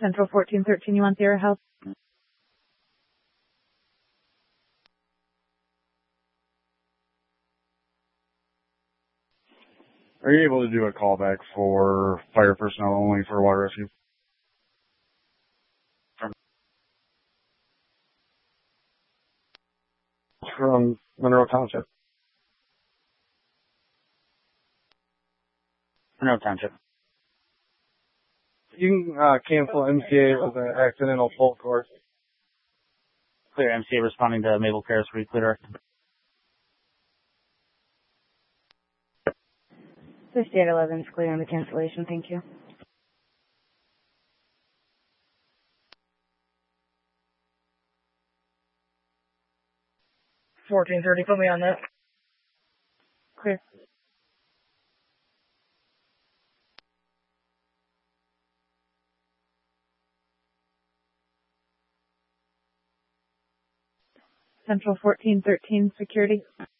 Central 1413, you want Sierra Health? Are you able to do a callback for fire personnel only for water rescue? From Monroe Township. Monroe Township. You can cancel MCA with an accidental full course. Clear. MCA responding to Mabel Paris for clear. 5811 is clear on the cancellation, thank you. $14.30, put me on that. Clear. Central 1413, security.